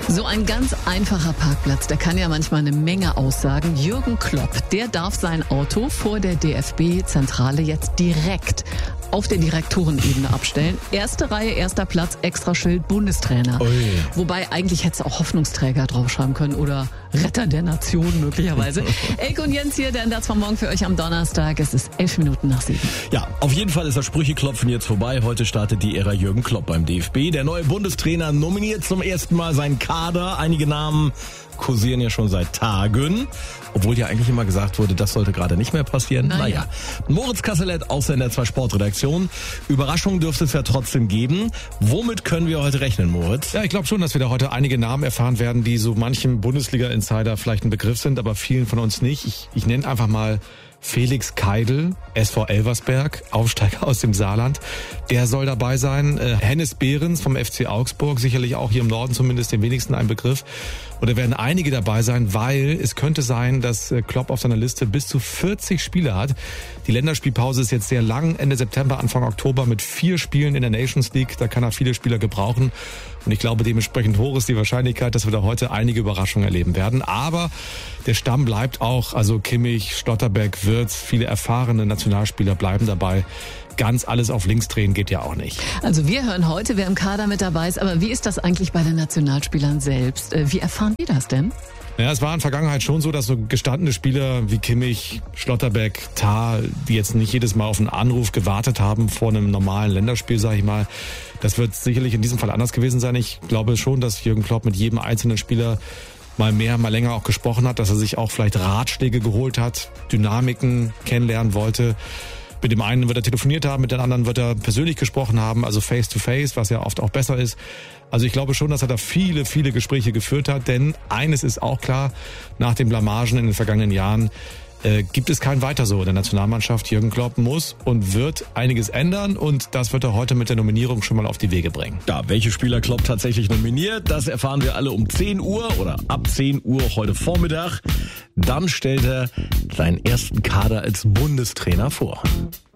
So ein ganz einfacher Parkplatz, der kann ja manchmal eine Menge aussagen. Jürgen Klopp, der darf sein Auto vor der DFB-Zentrale jetzt direkt auf der Direktorenebene abstellen. Erste Reihe, erster Platz, Extraschild, Bundestrainer. Ui. Wobei eigentlich hätte es auch Hoffnungsträger draufschreiben können oder Retter der Nation möglicherweise. Elke und Jens hier, der Einsatz von morgen für euch am Donnerstag. Es ist 11:11. Ja, auf jeden Fall ist das Sprücheklopfen jetzt vorbei. Heute startet die Ära Jürgen Klopp beim DFB. Der neue Bundestrainer nominiert zum ersten Mal seinen Kader. Einige Namen kursieren ja schon seit Tagen, obwohl ja eigentlich immer gesagt wurde, das sollte gerade nicht mehr passieren. Naja. Moritz Kasselet aus der NDR 2 Sportredaktion. Überraschungen dürfte es ja trotzdem geben. Womit können wir heute rechnen, Moritz? Ja, ich glaube schon, dass wir da heute einige Namen erfahren werden, die so manchem Bundesliga-Insider vielleicht ein Begriff sind, aber vielen von uns nicht. Ich nenne einfach mal Felix Keidel, SV Elversberg, Aufsteiger aus dem Saarland. Der soll dabei sein. Hennes Behrens vom FC Augsburg, sicherlich auch hier im Norden zumindest den wenigsten ein Begriff. Und da werden einige dabei sein, weil es könnte sein, dass Klopp auf seiner Liste bis zu 40 Spiele hat. Die Länderspielpause ist jetzt sehr lang, Ende September, Anfang Oktober mit 4 Spielen in der Nations League. Da kann er viele Spieler gebrauchen. Und ich glaube, dementsprechend hoch ist die Wahrscheinlichkeit, dass wir da heute einige Überraschungen erleben werden. Aber der Stamm bleibt auch, also Kimmich, Schlotterbeck, Wirtz, viele erfahrene Nationalspieler bleiben dabei. Ganz alles auf links drehen geht ja auch nicht. Also wir hören heute, wer im Kader mit dabei ist. Aber wie ist das eigentlich bei den Nationalspielern selbst? Wie erfahren die das denn? Ja, es war in der Vergangenheit schon so, dass so gestandene Spieler wie Kimmich, Schlotterbeck, Tah, die jetzt nicht jedes Mal auf einen Anruf gewartet haben vor einem normalen Länderspiel, sage ich mal. Das wird sicherlich in diesem Fall anders gewesen sein. Ich glaube schon, dass Jürgen Klopp mit jedem einzelnen Spieler mal mehr, mal länger auch gesprochen hat, dass er sich auch vielleicht Ratschläge geholt hat, Dynamiken kennenlernen wollte. Mit dem einen wird er telefoniert haben, mit den anderen wird er persönlich gesprochen haben, also face to face, was ja oft auch besser ist. Also ich glaube schon, dass er da viele, viele Gespräche geführt hat, denn eines ist auch klar, nach den Blamagen in den vergangenen Jahren gibt es kein Weiter so in der Nationalmannschaft. Jürgen Klopp muss und wird einiges ändern und das wird er heute mit der Nominierung schon mal auf die Wege bringen. Ja, welche Spieler Klopp tatsächlich nominiert, das erfahren wir alle um 10 Uhr oder ab 10 Uhr heute Vormittag. Dann stellt er seinen ersten Kader als Bundestrainer vor.